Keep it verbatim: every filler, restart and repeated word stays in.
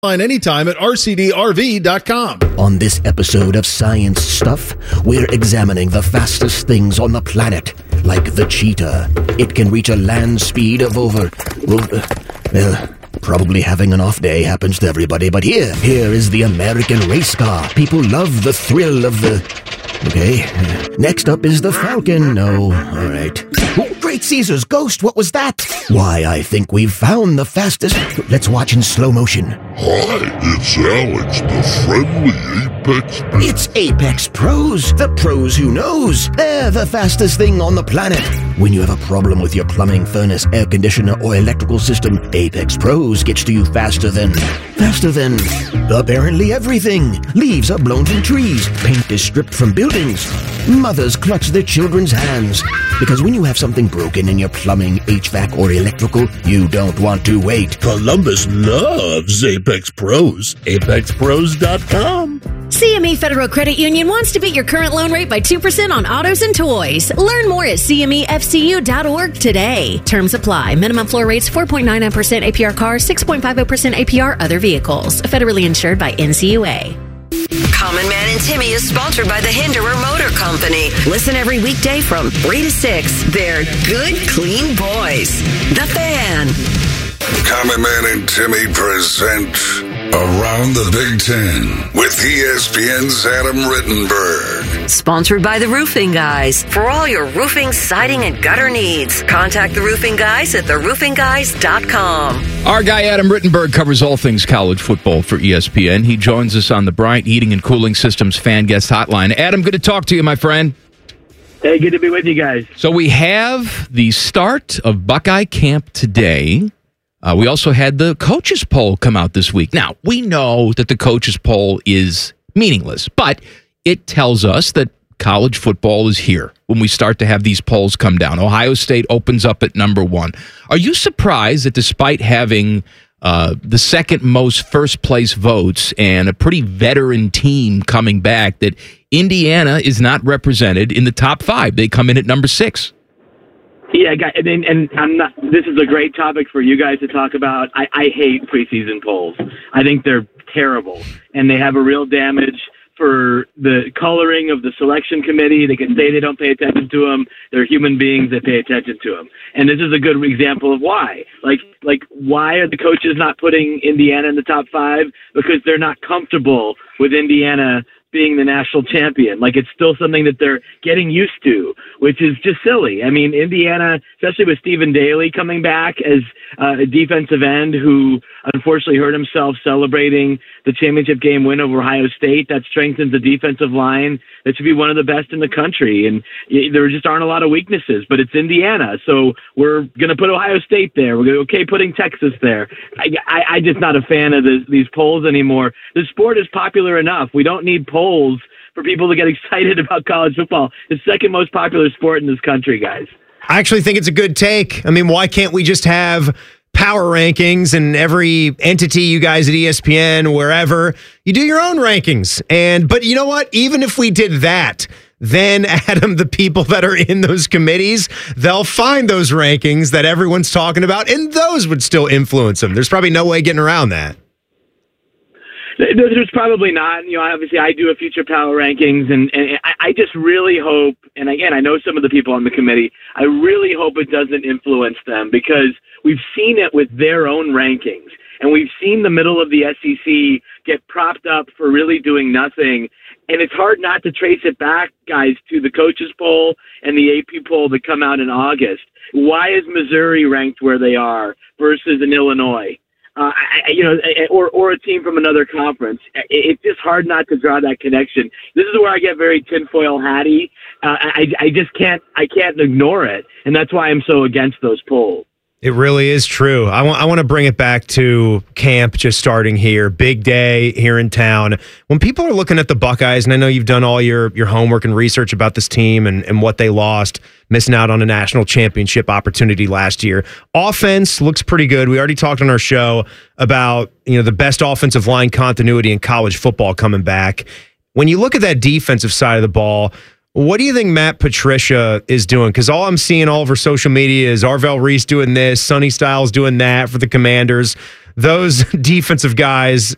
Find anytime at r c d r v dot com. On this episode of Science Stuff, we're examining the fastest things on the planet, like the cheetah. It can reach a land speed of over, over well, probably having an off day happens to everybody, but here, here is the American race car. People love the thrill of the... Okay. Next up is the Falcon. No, all right. Oh, Great Caesar's ghost, what was that? Why, I think we've found the fastest... Let's watch in slow motion. Hi, it's Alex, the friendly Apex... It's Apex Pros, the pros who knows. They're the fastest thing on the planet. When you have a problem with your plumbing, furnace, air conditioner, or electrical system, Apex Pros gets to you faster than... Faster than... apparently everything. Leaves are blown from trees. Paint is stripped from buildings. Mothers clutch their children's hands. Because when you have something broken in your plumbing, H V A C, or electrical, you don't want to wait. Columbus loves Apex Pros. apex pros dot com. C M E Federal Credit Union wants to beat your current loan rate by two percent on autos and toys. Learn more at c m e f c u dot org today. Terms apply. Minimum floor rates four point nine nine percent A P R cars, six point five zero percent A P R other vehicles. Federally insured by N C U A. Common Man and Timmy is sponsored by the Hinderer Motor Company. Listen every weekday from three to six. They're good, clean boys. The Fan. Common Man and Timmy present Around the Big Ten with E S P N's Adam Rittenberg. Sponsored by the Roofing Guys. For all your roofing, siding, and gutter needs, contact the Roofing Guys at the roofing guys dot com. Our guy Adam Rittenberg covers all things college football for E S P N. He joins us on the Bryant Heating and Cooling Systems Fan Guest Hotline. Adam, good to talk to you, my friend. Hey, good to be with you guys. So we have the start of Buckeye Camp today. Uh, we also had the coaches poll come out this week. Now, we know that the coaches poll is meaningless, but it tells us that college football is here when we start to have these polls come down. Ohio State opens up at number one. Are you surprised that despite having uh, the second most first place votes and a pretty veteran team coming back, that Indiana is not represented in the top five? They come in at number six. Yeah, guy, and, and I'm not. This is a great topic for you guys to talk about. I, I hate preseason polls. I think they're terrible, and they have a real damage for the coloring of the selection committee. They can say they don't pay attention to them. They're human beings that pay attention to them, and this is a good example of why. Like, like why are the coaches not putting Indiana in the top five? Because they're not comfortable with Indiana being the national champion. Like, it's still something that they're getting used to, which is just silly. I mean, Indiana, especially with Stephen Daly coming back as uh, a defensive end who unfortunately hurt himself celebrating the championship game win over Ohio State, that strengthens the defensive line. That should be one of the best in the country. And there just aren't a lot of weaknesses, but it's Indiana. So we're going to put Ohio State there. We're going to, okay, putting Texas there. I, I, I'm just not a fan of the, these polls anymore. The sport is popular enough. We don't need polls for people to get excited about college football. It's the second most popular sport in this country, guys. I actually think it's a good take. I mean, why can't we just have power rankings and every entity, you guys at E S P N, wherever, you do your own rankings? And but you know what? Even if we did that, then, Adam, the people that are in those committees, they'll find those rankings that everyone's talking about, and those would still influence them. There's probably no way getting around that. There's probably not. You know, obviously, I do a future power rankings, and, and I, I just really hope, and again, I know some of the people on the committee, I really hope it doesn't influence them, because we've seen it with their own rankings, and we've seen the middle of the S E C get propped up for really doing nothing, and it's hard not to trace it back, guys, to the coaches poll and the A P poll that come out in August. Why is Missouri ranked where they are versus in Illinois? Uh, I, you know, or or a team from another conference. It's just hard not to draw that connection. This is where I get very tinfoil hatty. Uh, I I just can't I can't ignore it, and that's why I'm so against those polls. It really is true. I want I want to bring it back to camp just starting here. Big day here in town. When people are looking at the Buckeyes, and I know you've done all your, your homework and research about this team and, and what they lost, missing out on a national championship opportunity last year. Offense looks pretty good. We already talked on our show about, you know, the best offensive line continuity in college football coming back. When you look at that defensive side of the ball, what do you think Matt Patricia is doing? Because all I'm seeing all over social media is Arvell Reese doing this, Sonny Styles doing that for the Commanders. Those defensive guys